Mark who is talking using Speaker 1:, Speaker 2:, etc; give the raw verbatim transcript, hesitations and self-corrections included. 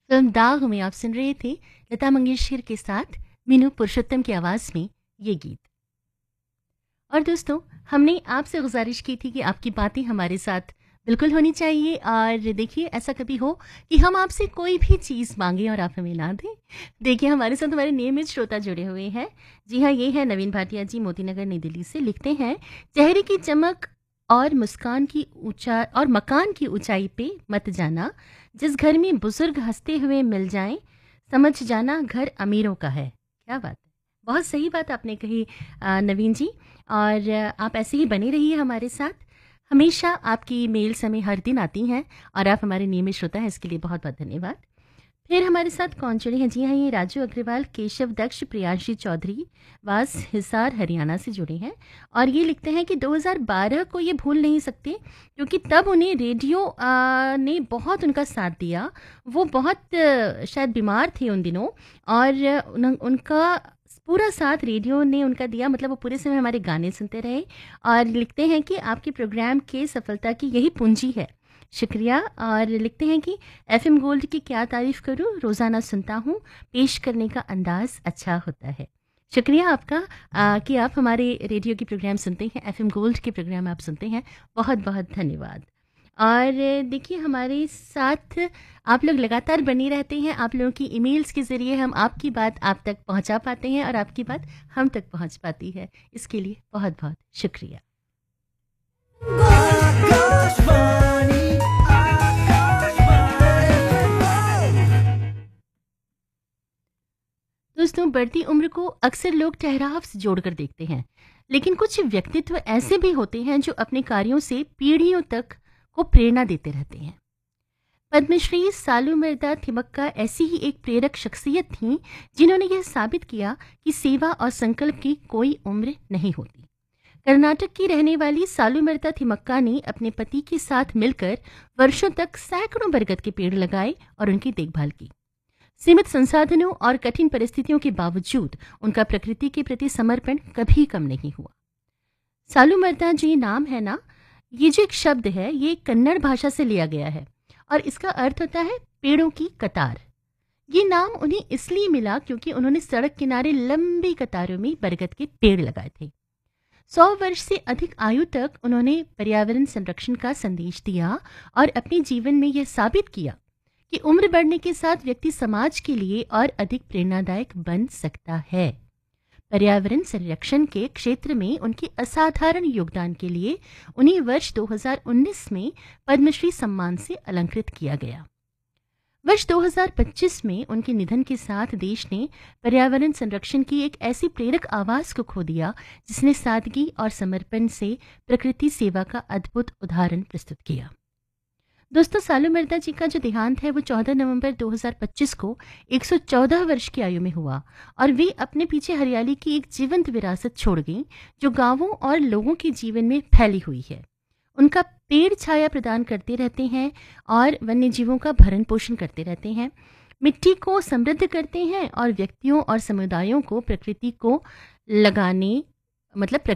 Speaker 1: Film दाग में आप सुन रहे थे लता मंगेशकर के साथ मीनू पुरुषोत्तम की आवाज़ में ये गीत। और दोस्तों, हमने आपसे गुजारिश की थी कि आपकी बातें हमारे साथ बिल्कुल होनी चाहिए। और देखिए, ऐसा कभी हो कि हम आपसे कोई भी चीज़ मांगें और आप हमें ना दें। देखिए, हमारे साथ हमारे नियमित श्रोता जुड़े हुए हैं। जी हाँ, ये है नवीन भाटिया जी, मोतीनगर नई दिल्ली से। लिखते हैं, चेहरे की चमक और मुस्कान की ऊंचा और मकान की ऊंचाई पे मत जाना। जिस घर में बुजुर्ग हंसते हुए मिल जाएं, समझ जाना घर अमीरों का है। क्या बात है, बहुत सही बात आपने कही अ, नवीन जी। और अ, आप ऐसे ही बने रहिए हमारे साथ। हमेशा आपकी मेल्स हमें हर दिन आती हैं और आप हमारे नियमित श्रोता हैं, इसके लिए बहुत बहुत धन्यवाद। फिर हमारे साथ कौन जुड़े हैं? जी हाँ, ये राजू अग्रवाल, केशव दक्ष, प्रियांशी चौधरी वास हिसार हरियाणा से जुड़े हैं। और ये लिखते हैं कि दो हज़ार बारह को ये भूल नहीं सकते, क्योंकि तब उन्हें रेडियो आ, ने बहुत उनका साथ दिया। वो बहुत आ, शायद बीमार थे उन दिनों, और उन, उनका पूरा साथ रेडियो ने उनका दिया। मतलब वो पूरे समय हमारे गाने सुनते रहे। और लिखते हैं कि आपके प्रोग्राम के सफलता की यही पूंजी है। शुक्रिया। और लिखते हैं कि एफएम गोल्ड की क्या तारीफ करूं, रोज़ाना सुनता हूं, पेश करने का अंदाज अच्छा होता है। शुक्रिया आपका आ, कि आप हमारे रेडियो के प्रोग्राम सुनते हैं, एफएम गोल्ड के प्रोग्राम आप सुनते हैं। बहुत बहुत धन्यवाद। और देखिए, हमारे साथ आप लोग लगातार बने रहते हैं। आप लोगों की ईमेल्स के ज़रिए हम आपकी बात आप तक पहुंचा पाते हैं और आपकी बात हम तक पहुंच पाती है। इसके लिए बहुत बहुत शुक्रिया।
Speaker 2: आकाशवाणी
Speaker 1: दोस्तों, बढ़ती उम्र को अक्सर लोग ठहराव से जोड़कर देखते हैं, लेकिन कुछ व्यक्तित्व ऐसे भी होते हैं जो अपने कार्यों से पीढ़ियों तक को प्रेरणा देते रहते हैं। पद्मश्री सालूमरदा थिमक्का ऐसी ही एक प्रेरक शख्सियत थीं, जिन्होंने यह साबित किया कि सेवा और संकल्प की कोई उम्र नहीं होती। कर्नाटक की रहने वाली सालूमरदा थिमक्का ने अपने पति के साथ मिलकर वर्षों तक सैकड़ों बरगद के पेड़ लगाए और उनकी देखभाल की। सीमित संसाधनों और कठिन परिस्थितियों के बावजूद उनका प्रकृति के प्रति समर्पण कभी कम नहीं हुआ। सालूमरदा जी नाम है ना, ये जो एक शब्द है, ये कन्नड़ भाषा से लिया गया है और इसका अर्थ होता है पेड़ों की कतार। ये नाम उन्हें इसलिए मिला क्योंकि उन्होंने सड़क किनारे लंबी कतारों में बरगद के पेड़ लगाए थे। सौ वर्ष से अधिक आयु तक उन्होंने पर्यावरण संरक्षण का संदेश दिया और अपने जीवन में यह साबित किया कि उम्र बढ़ने के साथ व्यक्ति समाज के लिए और अधिक प्रेरणादायक बन सकता है। पर्यावरण संरक्षण के क्षेत्र में उनके असाधारण योगदान के लिए उन्हें वर्ष दो हज़ार उन्नीस में पद्मश्री सम्मान से अलंकृत किया गया। वर्ष दो हज़ार पच्चीस में उनके निधन के साथ देश ने पर्यावरण संरक्षण की एक ऐसी प्रेरक आवाज को खो दिया, जिसने सादगी और समर्पण से प्रकृति सेवा का अद्भुत उदाहरण प्रस्तुत किया। दोस्तों, सालूमरदा जी का जो देहांत है वो चौदह नवंबर दो हज़ार पच्चीस को एक सौ चौदह वर्ष की आयु में हुआ और वे अपने पीछे हरियाली की एक जीवंत विरासत छोड़ गईं, जो गांवों और लोगों के जीवन में फैली हुई है। उनका पेड़ छाया प्रदान करते रहते हैं और वन्य जीवों का भरण पोषण करते रहते हैं, मिट्टी को समृद्ध करते हैं और व्यक्तियों और समुदायों को प्रकृति को लगाने मतलब